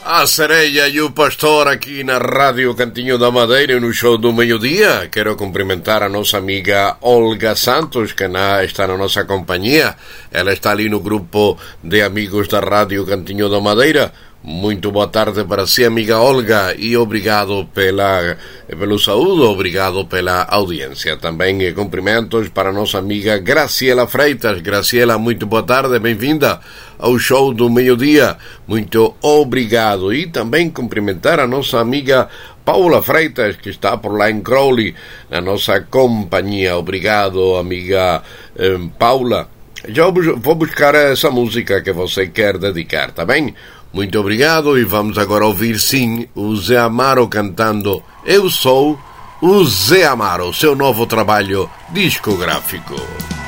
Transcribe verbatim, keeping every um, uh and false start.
A sereia e o pastor aqui na Rádio Cantinho da Madeira no show do meio-dia. Quero cumprimentar a nossa amiga Olga Santos, que está na nossa companhia. Ela está ali no grupo de amigos da Rádio Cantinho da Madeira. Muito boa tarde para si, amiga Olga, e obrigado pela, pelo saúde, obrigado pela audiência. Também cumprimentos para a nossa amiga Graciela Freitas. Graciela, muito boa tarde, bem-vinda ao show do meio-dia. Muito obrigado. E também cumprimentar a nossa amiga Paula Freitas, que está por lá em Crowley, na nossa companhia. Obrigado, amiga eh, Paula. Já vou buscar essa música que você quer dedicar, tá bem? Muito obrigado, e vamos agora ouvir, sim, o Zé Amaro cantando Eu Sou o Zé Amaro, seu novo trabalho discográfico.